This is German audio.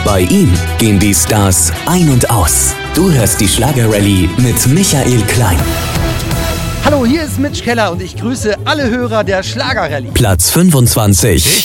Bei ihm gehen die Stars ein und aus. Du hörst die Schlagerrallye mit Michael Klein. Hallo, hier ist Mitch Keller und ich grüße alle Hörer der Schlagerrallye. Platz 25.